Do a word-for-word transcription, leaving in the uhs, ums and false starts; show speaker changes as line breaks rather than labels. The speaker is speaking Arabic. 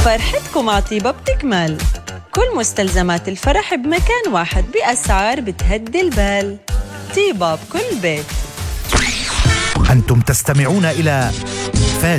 فرحتكم مع طيبة بتكمل. كل مستلزمات الفرح بمكان واحد بأسعار بتهدي البال. طيبة بكل بيت.
أنتم تستمعون إلى